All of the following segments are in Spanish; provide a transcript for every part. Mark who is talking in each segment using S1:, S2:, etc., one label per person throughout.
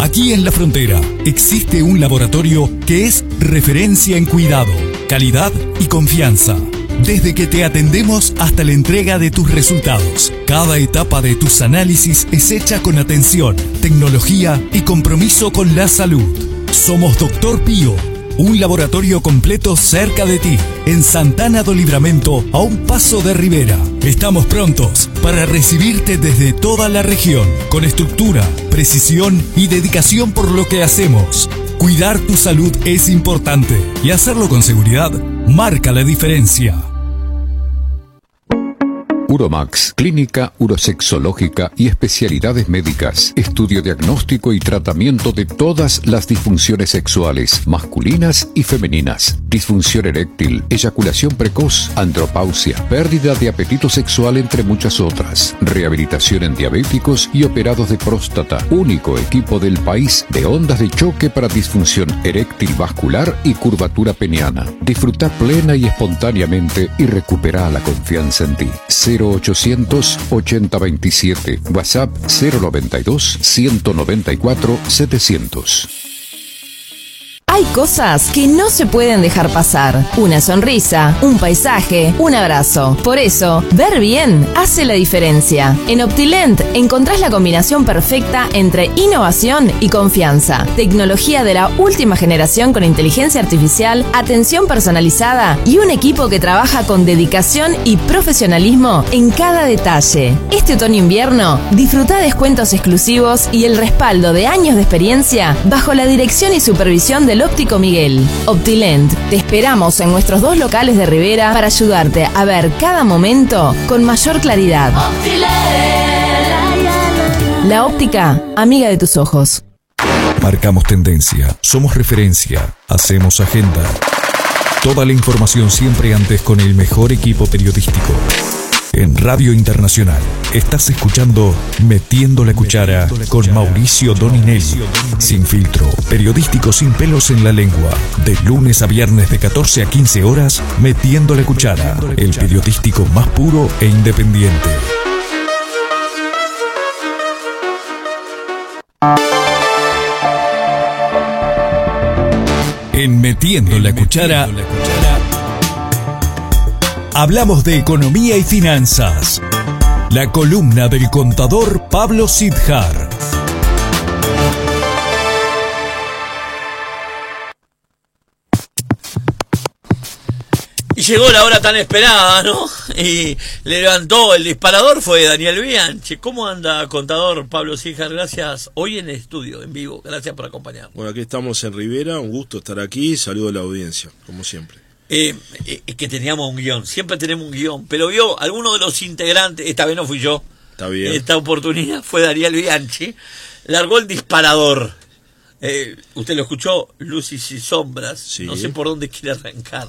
S1: Aquí en La Frontera existe un laboratorio que es referencia en cuidado, calidad y confianza. Desde que te atendemos hasta la entrega de tus resultados, cada etapa de tus análisis es hecha con atención, tecnología y compromiso con la salud. Somos Dr. Pío, un laboratorio completo cerca de ti, en Santana do Livramento, a un paso de Rivera. Estamos prontos para recibirte desde toda la región, con estructura, precisión y dedicación por lo que hacemos. Cuidar tu salud es importante y hacerlo con seguridad marca la diferencia.
S2: Uromax, clínica urosexológica y especialidades médicas. Estudio diagnóstico y tratamiento de todas las disfunciones sexuales, masculinas y femeninas. Disfunción eréctil, eyaculación precoz, andropausia, pérdida de apetito sexual, entre muchas otras. Rehabilitación en diabéticos y operados de próstata. Único equipo del país de ondas de choque para disfunción eréctil vascular y curvatura peniana. Disfruta plena y espontáneamente y recupera la confianza en ti. 0800 8027, WhatsApp 092 194 700.
S3: Hay cosas que no se pueden dejar pasar. Una sonrisa, un paisaje, un abrazo. Por eso, ver bien hace la diferencia. En Optilent encontrás la combinación perfecta entre innovación y confianza. Tecnología de la última generación con inteligencia artificial, atención personalizada y un equipo que trabaja con dedicación y profesionalismo en cada detalle. Este otoño-invierno, disfruta descuentos exclusivos y el respaldo de años de experiencia bajo la dirección y supervisión del Óptico Miguel. Optilent, te esperamos en nuestros 2 locales de Rivera para ayudarte a ver cada momento con mayor claridad. La óptica, amiga de tus ojos.
S1: Marcamos tendencia, somos referencia, hacemos agenda. Toda la información siempre antes con el mejor equipo periodístico. En Radio Internacional estás escuchando Metiendo la Cuchara con Mauricio Doninelli. Sin filtro, periodístico sin pelos en la lengua. De lunes a viernes de 14 a 15 horas, Metiendo la Cuchara, el periodístico más puro e independiente. En Metiendo la Cuchara hablamos de economía y finanzas. La columna del contador Pablo Sidjar.
S4: Y llegó la hora tan esperada, ¿no? Y le levantó el disparador, fue Daniel Bianchi. ¿Cómo anda, contador Pablo Sidjar? Gracias. Hoy en el estudio, en vivo. Gracias por acompañarnos.
S5: Bueno, aquí estamos en Rivera. Un gusto estar aquí. Saludo a la audiencia, como siempre.
S4: Que teníamos un guión, siempre tenemos un guión, pero vio, alguno de los integrantes, esta vez no fui yo,
S5: está bien.
S4: Esta oportunidad fue Daniel Bianchi, largó el disparador, usted lo escuchó, luces y sombras, sí. No sé por dónde quiere arrancar.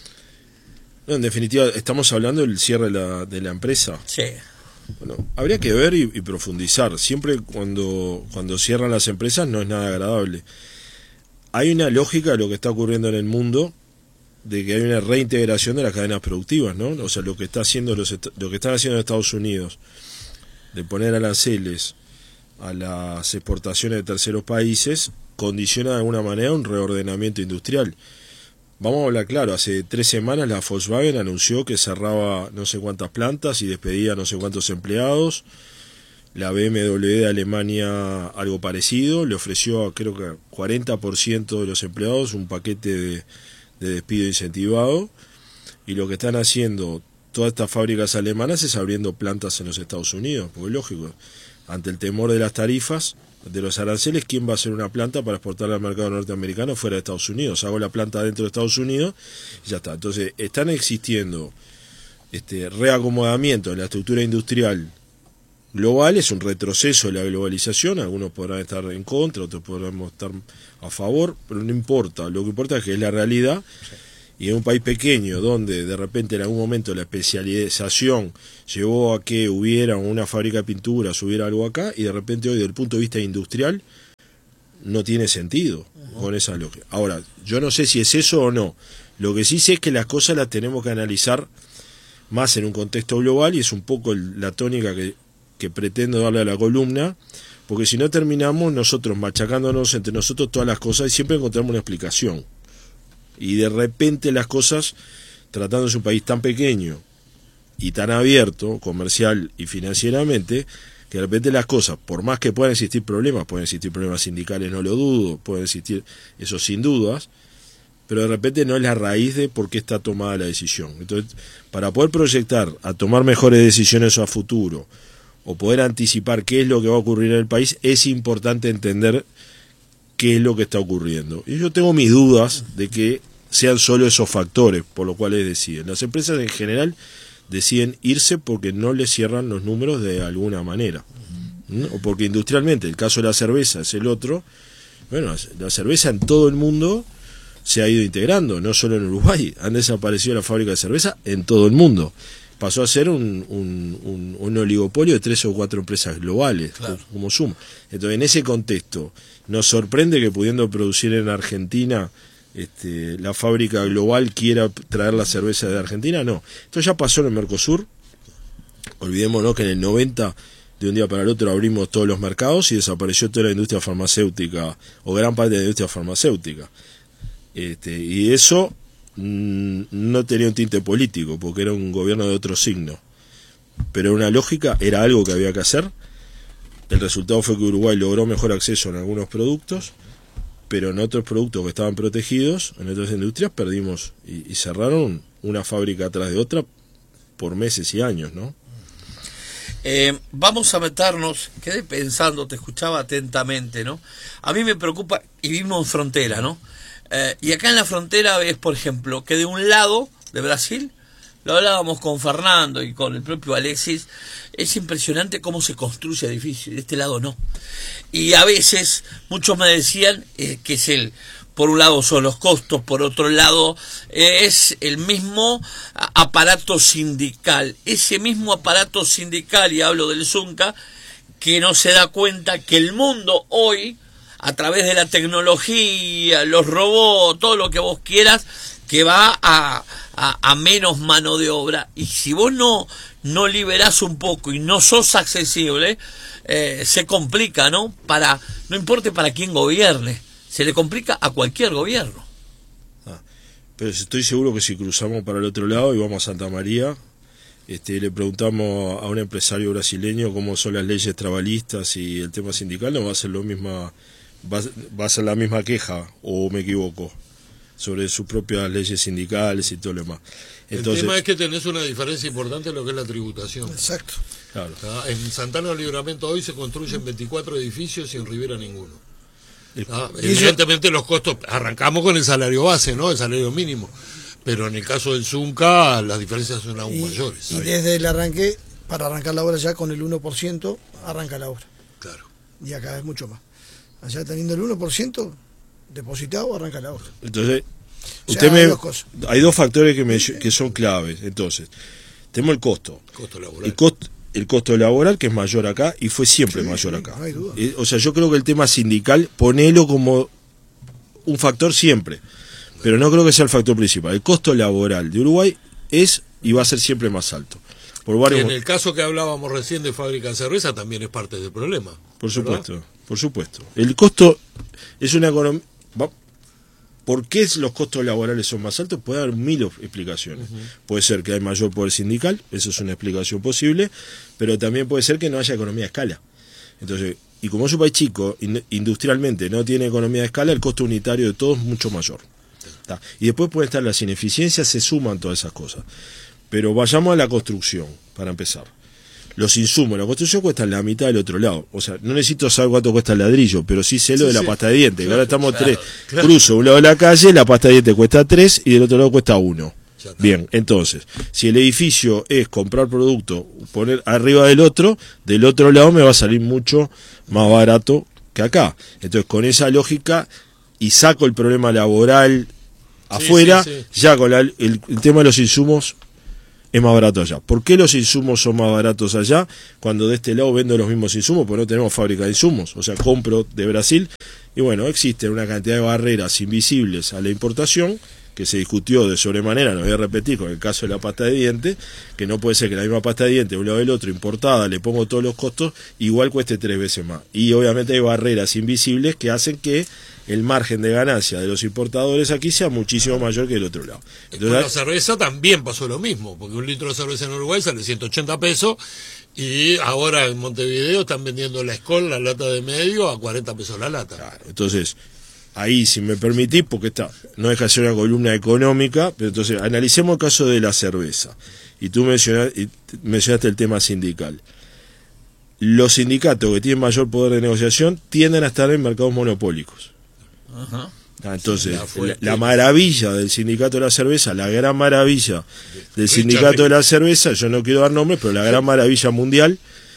S5: No, en definitiva, estamos hablando del cierre de la empresa.
S4: Sí.
S5: Bueno, habría que ver y profundizar, siempre cuando cierran las empresas no es nada agradable. Hay una lógica de lo que está ocurriendo en el mundo, de que hay una reintegración de las cadenas productivas, ¿no? O sea, lo que están haciendo en Estados Unidos, de poner aranceles a las exportaciones de terceros países, condiciona de alguna manera un reordenamiento industrial. Vamos a hablar claro, hace 3 semanas la Volkswagen anunció que cerraba no sé cuántas plantas y despedía no sé cuántos empleados. La BMW de Alemania algo parecido, le ofreció a creo que 40% de los empleados un paquete de despido incentivado, y lo que están haciendo todas estas fábricas alemanas es abriendo plantas en los Estados Unidos, porque lógico, ante el temor de las tarifas, de los aranceles, ¿quién va a hacer una planta para exportarla al mercado norteamericano fuera de Estados Unidos? Hago la planta dentro de Estados Unidos y ya está. Entonces están existiendo reacomodamiento en la estructura industrial global, es un retroceso de la globalización, algunos podrán estar en contra, otros podrán estar a favor, pero no importa, lo que importa es que es la realidad, y en un país pequeño donde de repente en algún momento la especialización llevó a que hubiera una fábrica de pinturas, hubiera algo acá, y de repente hoy desde el punto de vista industrial no tiene sentido con esa lógica. Ahora, yo no sé si es eso o no, lo que sí sé es que las cosas las tenemos que analizar más en un contexto global, y es un poco la tónica que pretendo darle a la columna, porque si no terminamos nosotros machacándonos entre nosotros todas las cosas y siempre encontramos una explicación. Y de repente las cosas, tratándose de un país tan pequeño y tan abierto, comercial y financieramente, que de repente las cosas, por más que puedan existir problemas sindicales, no lo dudo, pueden existir eso sin dudas, pero de repente no es la raíz de por qué está tomada la decisión. Entonces, para poder proyectar a tomar mejores decisiones a futuro, o poder anticipar qué es lo que va a ocurrir en el país, es importante entender qué es lo que está ocurriendo. Y yo tengo mis dudas de que sean solo esos factores por los cuales deciden. Las empresas en general deciden irse porque no les cierran los números de alguna manera, ¿no? O porque industrialmente, el caso de la cerveza es el otro. Bueno, la cerveza en todo el mundo se ha ido integrando, no solo en Uruguay. Han desaparecido las fábricas de cerveza en todo el mundo. Pasó a ser un oligopolio de 3 o 4 empresas globales, claro, como suma. Entonces, en ese contexto, nos sorprende que pudiendo producir en Argentina, la fábrica global quiera traer la cerveza de Argentina. No, esto ya pasó en el Mercosur. Olvidémonos que en el 90, de un día para el otro, abrimos todos los mercados y desapareció toda la industria farmacéutica, o gran parte de la industria farmacéutica. Y eso no tenía un tinte político, porque era un gobierno de otro signo, pero una lógica, era algo que había que hacer. El resultado fue que Uruguay logró mejor acceso en algunos productos, pero en otros productos que estaban protegidos, en otras industrias, perdimos y cerraron una fábrica atrás de otra por meses y años, ¿no?
S4: Vamos a meternos, quedé pensando, te escuchaba atentamente, ¿no? A mí me preocupa, y vivimos en frontera, ¿no? Y acá en la frontera ves, por ejemplo, que de un lado de Brasil, lo hablábamos con Fernando y con el propio Alexis, es impresionante cómo se construye edificio, y de este lado no. Y a veces, muchos me decían que es por un lado son los costos, por otro lado es el mismo aparato sindical. Ese mismo aparato sindical, y hablo del Zunca, que no se da cuenta que el mundo hoy, a través de la tecnología, los robots, todo lo que vos quieras, que va a menos mano de obra. Y si vos no liberás un poco y no sos accesible, se complica, ¿no? No importa para quién gobierne, se le complica a cualquier gobierno.
S5: Pero estoy seguro que si cruzamos para el otro lado y vamos a Santa María, le preguntamos a un empresario brasileño cómo son las leyes trabalhistas y el tema sindical, no va a ser lo mismo. Va a ser la misma queja, o me equivoco, sobre sus propias leyes sindicales y todo lo demás. Entonces,
S6: el tema es que tenés una diferencia importante en lo que es la tributación.
S7: Exacto.
S5: Claro.
S6: En Santana del Libramento hoy se construyen 24 edificios y en Rivera ninguno. Evidentemente los costos, arrancamos con el salario base, ¿no? El salario mínimo. Pero en el caso del Zunca las diferencias son aún mayores.
S7: Y desde el arranque, para arrancar la obra ya con el 1%, arranca la obra.
S6: Claro.
S7: Y acá es mucho más. Allá teniendo el 1% depositado, arranca la obra.
S5: Entonces,
S7: hay
S5: dos factores que son claves. Entonces, tenemos el costo
S6: laboral.
S5: El costo laboral, que es mayor acá, y fue siempre mayor acá.
S7: No hay duda.
S5: O sea, yo creo que el tema sindical, ponelo como un factor siempre, pero no creo que sea el factor principal. El costo laboral de Uruguay es y va a ser siempre más alto.
S6: Y en el caso que hablábamos recién de fábrica de cerveza, también es parte del problema.
S5: Por supuesto, ¿verdad? Por supuesto. El costo es una economía. ¿Por qué los costos laborales son más altos? Puede haber mil explicaciones. Puede ser que hay mayor poder sindical, eso es una explicación posible, pero también puede ser que no haya economía de escala. Entonces, y como es un país chico, industrialmente no tiene economía de escala, el costo unitario de todo es mucho mayor. ¿Está? Y después pueden estar las ineficiencias, se suman todas esas cosas. Pero vayamos a la construcción, para empezar. Los insumos, la construcción cuesta la mitad del otro lado. O sea, no necesito saber cuánto cuesta el ladrillo, pero sí sé lo de la pasta de dientes. Claro, ahora estamos tres. Claro. Cruzo un lado de la calle, la pasta de dientes cuesta 3 y del otro lado cuesta 1. Bien, entonces, si el edificio es comprar producto, poner arriba del otro lado me va a salir mucho más barato que acá. Entonces, con esa lógica, y saco el problema laboral afuera, ya con el tema de los insumos es más barato allá. ¿Por qué los insumos son más baratos allá cuando de este lado vendo los mismos insumos? Porque no tenemos fábrica de insumos, o sea, compro de Brasil y bueno, existen una cantidad de barreras invisibles a la importación que se discutió de sobremanera, no voy a repetir con el caso de la pasta de dientes, que no puede ser que la misma pasta de dientes de un lado del otro importada, le pongo todos los costos, igual cueste 3 veces más. Y obviamente hay barreras invisibles que hacen que el margen de ganancia de los importadores aquí sea muchísimo mayor que del otro lado.
S6: Entonces, con la cerveza también pasó lo mismo, porque un litro de cerveza en Uruguay sale 180 pesos y ahora en Montevideo están vendiendo la Skol, la lata de medio, a 40 pesos la lata.
S5: Claro, entonces, ahí si me permitís, porque no deja de ser una columna económica, pero entonces analicemos el caso de la cerveza. Y tú mencionaste el tema sindical. Los sindicatos que tienen mayor poder de negociación tienden a estar en mercados monopólicos.
S4: Ajá.
S5: Entonces, la maravilla del sindicato de la cerveza, la gran maravilla del sindicato de la cerveza, yo no quiero dar nombres, pero la gran maravilla mundial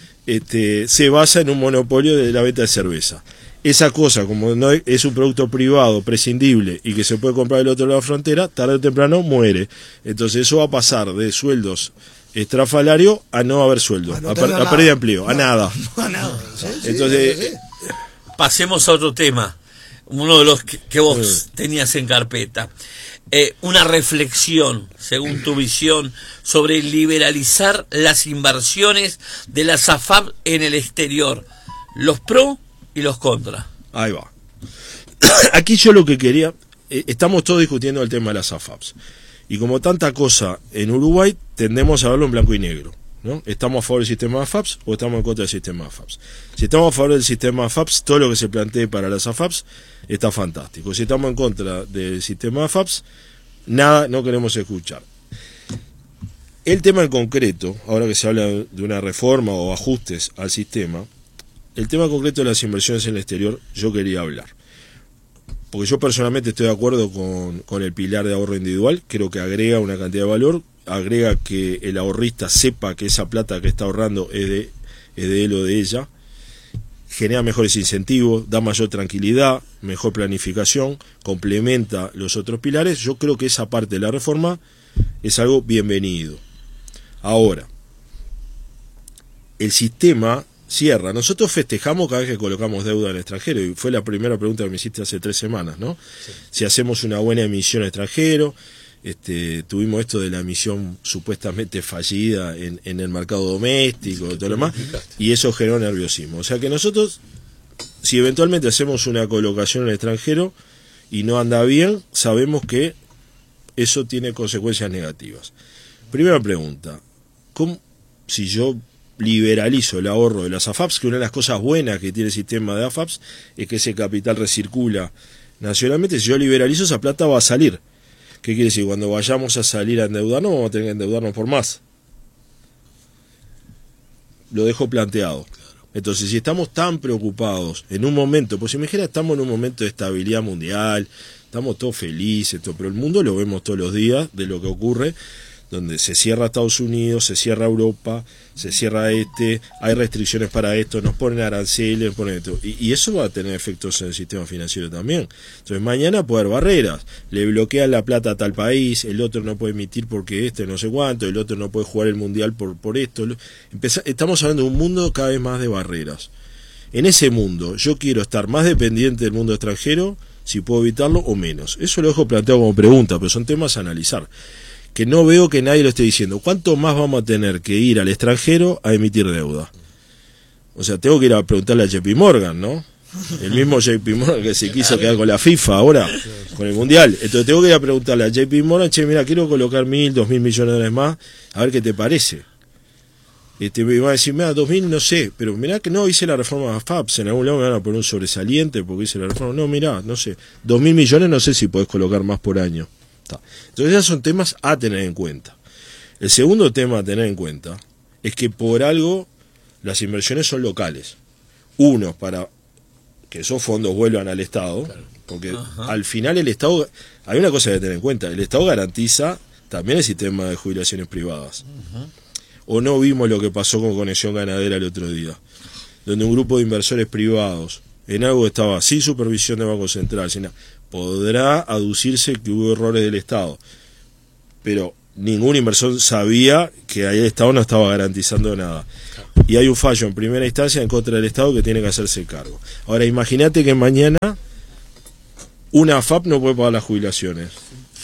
S5: se basa en un monopolio de la venta de cerveza. Esa cosa, como no es un producto privado, prescindible y que se puede comprar del otro lado de la frontera, tarde o temprano muere. Entonces eso va a pasar de sueldos estrafalarios a no haber sueldos, a pérdida de empleo, a nada. Entonces,
S4: pasemos a otro tema, uno de los que vos tenías en carpeta. Una reflexión, según tu visión, sobre liberalizar las inversiones de las AFAP en el exterior, los pro y los contra.
S5: Ahí va. Aquí yo lo que quería, estamos todos discutiendo el tema de las AFAPs. Y como tanta cosa en Uruguay, tendemos a verlo en blanco y negro, ¿no? ¿Estamos a favor del sistema de AFAPs o estamos en contra del sistema de AFAPs? Si estamos a favor del sistema de AFAPs, todo lo que se plantee para las AFAPs está fantástico. Si estamos en contra del sistema de AFAPs, nada, no queremos escuchar. El tema en concreto, ahora que se habla de una reforma o ajustes al sistema, el tema concreto de las inversiones en el exterior, yo quería hablar. Porque yo personalmente estoy de acuerdo con el pilar de ahorro individual, creo que agrega una cantidad de valor, agrega que el ahorrista sepa que esa plata que está ahorrando es de él o de ella, genera mejores incentivos, da mayor tranquilidad, mejor planificación, complementa los otros pilares. Yo creo que esa parte de la reforma es algo bienvenido. Ahora, el sistema cierra. Nosotros festejamos cada vez que colocamos deuda en el extranjero, y fue la primera pregunta que me hiciste hace 3 semanas, ¿no? Sí. Si hacemos una buena emisión al extranjero, tuvimos esto de la emisión supuestamente fallida en el mercado doméstico, sí, todo lo demás, y eso generó nerviosismo. O sea que nosotros, si eventualmente hacemos una colocación en el extranjero y no anda bien, sabemos que eso tiene consecuencias negativas. Primera pregunta, ¿cómo, si yo liberalizo el ahorro de las AFAPs, que una de las cosas buenas que tiene el sistema de AFAPs es que ese capital recircula nacionalmente? Si yo liberalizo, esa plata va a salir. ¿Qué quiere decir? Cuando vayamos a salir a endeudarnos, vamos a tener que endeudarnos por más. Lo dejo planteado. Entonces, si estamos tan preocupados en un momento, pues imagina, estamos en un momento de estabilidad mundial, estamos todos felices, pero el mundo lo vemos todos los días de lo que ocurre, donde se cierra Estados Unidos, se cierra Europa, se cierra hay restricciones para esto, nos ponen aranceles, nos ponen esto, y eso va a tener efectos en el sistema financiero también. Entonces mañana puede haber barreras, le bloquean la plata a tal país, el otro no puede emitir porque no sé cuánto, el otro no puede jugar el mundial por esto. Estamos hablando de un mundo cada vez más de barreras. En ese mundo yo quiero estar más dependiente del mundo extranjero, si puedo evitarlo, o menos. Eso lo dejo planteado como pregunta, pero son temas a analizar, que no veo que nadie lo esté diciendo. ¿Cuánto más vamos a tener que ir al extranjero a emitir deuda? O sea, tengo que ir a preguntarle a JP Morgan, ¿no? El mismo JP Morgan que se quiso quedar con la FIFA ahora, con el Mundial. Entonces tengo que ir a preguntarle a JP Morgan, mira, quiero colocar 1.000, 2.000 millones de dólares más, a ver qué te parece. Me va a decir, mira, 2.000 no sé, pero mirá que no hice la reforma de FAPS, en algún lado me van a poner un sobresaliente porque hice la reforma. No, mirá, no sé, 2.000 millones no sé si podés colocar más por año. Entonces esos son temas a tener en cuenta. El segundo tema a tener en cuenta es que por algo las inversiones son locales. Uno, para que esos fondos vuelvan al Estado, porque al final el Estado, hay una cosa que tener en cuenta, el Estado garantiza también el sistema de jubilaciones privadas. O no vimos lo que pasó con Conexión Ganadera el otro día, donde un grupo de inversores privados en algo que estaba sin supervisión de Banco Central, podrá aducirse que hubo errores del Estado, pero ningún inversor sabía que ahí el Estado no estaba garantizando nada. Y hay un fallo en primera instancia en contra del Estado que tiene que hacerse cargo. Ahora, imagínate que mañana una AFAP no puede pagar las jubilaciones.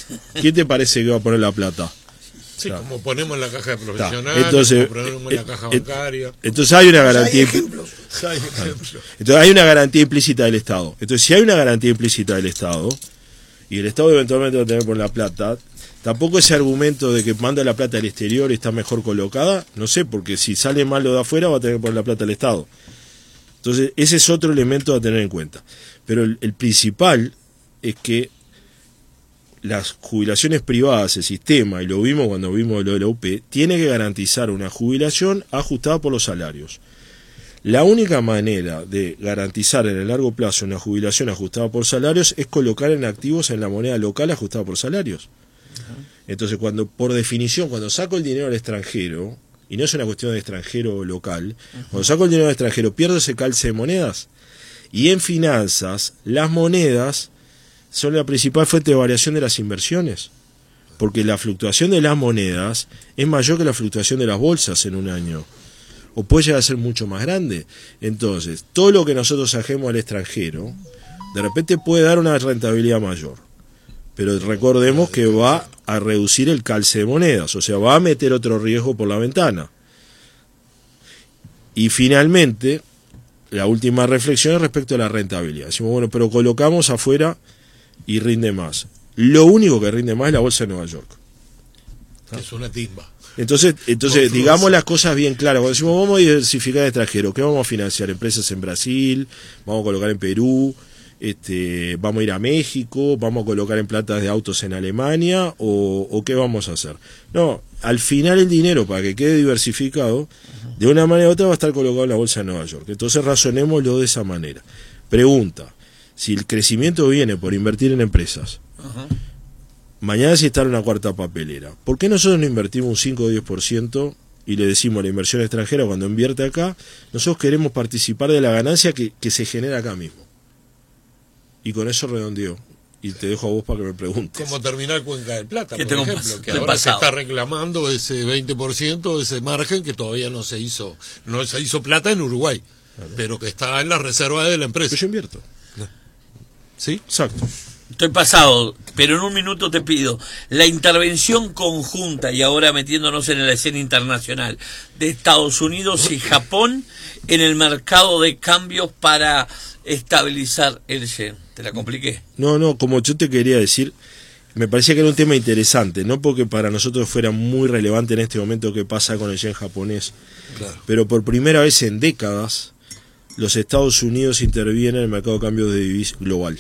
S5: ¿quién te parece que va a poner la plata?
S6: Sí, como ponemos en la caja de profesional,
S5: entonces,
S6: como ponemos en la caja bancaria.
S5: Entonces hay una garantía.
S6: Entonces
S5: hay una garantía implícita del Estado. Entonces, si hay una garantía implícita del Estado, y el Estado eventualmente va a tener por la plata, tampoco ese argumento de que manda la plata al exterior y está mejor colocada, no sé, porque si sale mal lo de afuera va a tener que poner la plata al Estado. Entonces, ese es otro elemento a tener en cuenta. Pero el principal es que las jubilaciones privadas, el sistema, y lo vimos cuando vimos lo de la UP, tiene que garantizar una jubilación ajustada por los salarios. La única manera de garantizar en el largo plazo una jubilación ajustada por salarios es colocar en activos en la moneda local ajustada por salarios. Entonces, por definición, cuando saco el dinero al extranjero, y no es una cuestión de extranjero o local, cuando saco el dinero al extranjero pierdo ese calce de monedas. Y en finanzas, las monedas son la principal fuente de variación de las inversiones, porque la fluctuación de las monedas es mayor que la fluctuación de las bolsas en un año, o puede llegar a ser mucho más grande. Entonces, todo lo que nosotros saquemos al extranjero, de repente puede dar una rentabilidad mayor, pero recordemos que va a reducir el calce de monedas, o sea, va a meter otro riesgo por la ventana. Y finalmente, la última reflexión es respecto a la rentabilidad. Decimos, bueno, pero colocamos afuera y rinde más. Lo único que rinde más es la bolsa de Nueva York.
S6: Es una timba.
S5: Entonces digamos las cosas bien claras. Cuando decimos vamos a diversificar de extranjero, ¿qué vamos a financiar? Empresas en Brasil, vamos a colocar en Perú, vamos a ir a México, vamos a colocar en plantas de autos en Alemania, o ¿qué vamos a hacer? No, al final el dinero, para que quede diversificado, de una manera u otra va a estar colocado en la bolsa de Nueva York. Entonces razonémoslo de esa manera. Pregunta: si el crecimiento viene por invertir en empresas, mañana se instala una cuarta papelera, ¿por qué nosotros no invertimos un 5 o 10% y le decimos a la inversión extranjera cuando invierte acá, nosotros queremos participar de la ganancia que se genera acá mismo? Y con eso redondeo. Y te dejo a vos para que me preguntes.
S6: ¿Cómo terminar Cuenca del Plata, por
S4: tengo
S6: ejemplo? Que ahora se está reclamando ese 20%, ese margen que todavía no se hizo plata en Uruguay, pero que está en la reserva de la empresa.
S5: Pero yo invierto.
S6: ¿Sí?
S5: Exacto.
S4: Estoy pasado, pero en un minuto te pido la intervención conjunta, y ahora metiéndonos en la escena internacional, de Estados Unidos y Japón en el mercado de cambios para estabilizar el yen. ¿Te la compliqué?
S5: No, como yo te quería decir, me parecía que era un tema interesante, no porque para nosotros fuera muy relevante en este momento qué pasa con el yen japonés, claro, pero por primera vez en décadas los Estados Unidos intervienen en el mercado de cambios de divisa global.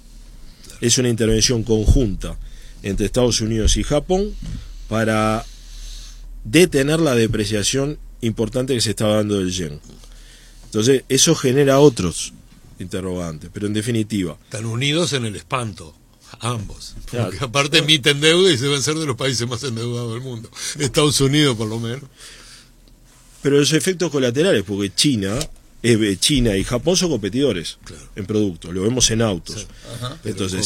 S5: Es una intervención conjunta entre Estados Unidos y Japón para detener la depreciación importante que se está dando del yen. Entonces, eso genera otros interrogantes, pero en definitiva...
S6: Están unidos en el espanto, ambos.
S5: Claro.
S6: Porque aparte emiten deuda y deben ser de los países más endeudados del mundo. Estados Unidos, por lo menos.
S5: Pero los efectos colaterales, porque China y Japón son competidores, claro, en productos, lo vemos en autos. Sí. Entonces,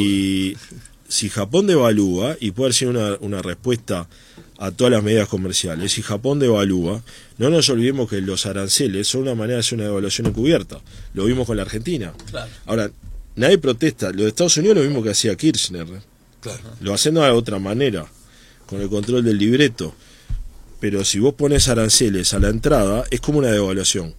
S5: si Japón devalúa, y puede ser una respuesta a todas las medidas comerciales, si Japón devalúa, no nos olvidemos que los aranceles son una manera de hacer una devaluación encubierta. Lo vimos con la Argentina. Claro. Ahora, nadie protesta. Lo de Estados Unidos es lo mismo que hacía Kirchner. Claro. Lo hacen de otra manera, con el control del libreto. Pero si vos pones aranceles a la entrada, es como una devaluación.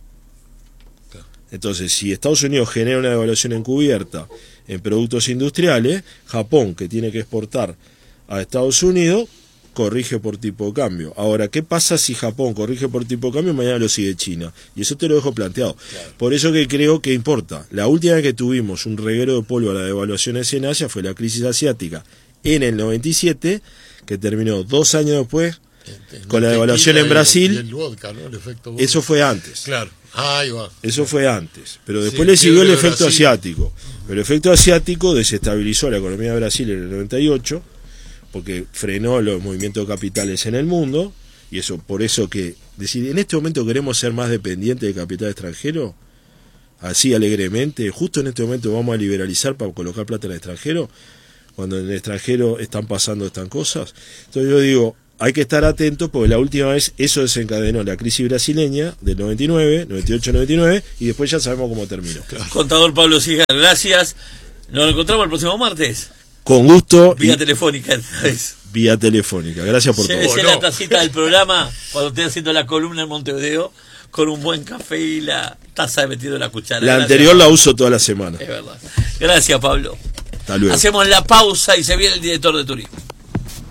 S5: Entonces, si Estados Unidos genera una devaluación encubierta en productos industriales, Japón, que tiene que exportar a Estados Unidos, corrige por tipo de cambio. Ahora, ¿qué pasa si Japón corrige por tipo de cambio y mañana lo sigue China? Y eso te lo dejo planteado. Claro. Por eso que creo que importa. La última vez que tuvimos un reguero de polvo a la devaluaciones en Asia fue la crisis asiática en el 97, que terminó 2 años después con la devaluación en Brasil.
S6: Y el vodka, ¿no? El efecto vodka.
S5: Eso fue antes.
S6: Claro. Ahí va.
S5: Eso fue antes, pero después le siguió el efecto asiático. Pero el efecto asiático desestabilizó la economía de Brasil en el 98, porque frenó los movimientos de capitales en el mundo, y eso, por eso que decir, en este momento queremos ser más dependientes de capital extranjero, así alegremente, justo en este momento vamos a liberalizar para colocar plata en el extranjero, cuando en el extranjero están pasando estas cosas. Entonces yo digo, hay que estar atentos, porque la última vez eso desencadenó la crisis brasileña del 99, 98-99, y después ya sabemos cómo terminó.
S4: Claro. Contador Pablo Sijar, gracias. Nos encontramos el próximo martes.
S5: Con gusto.
S4: Vía telefónica esta vez.
S5: Vía telefónica. Gracias por todo.
S4: Llévese la tacita del programa cuando esté haciendo la columna en Montevideo con un buen café y la taza de metido en la cuchara.
S5: La
S4: Gracias,
S5: anterior
S4: Pablo.
S5: la uso toda la semana.
S4: Es verdad. Gracias, Pablo.
S5: Hasta luego.
S4: Hacemos la pausa y se viene el director de turismo.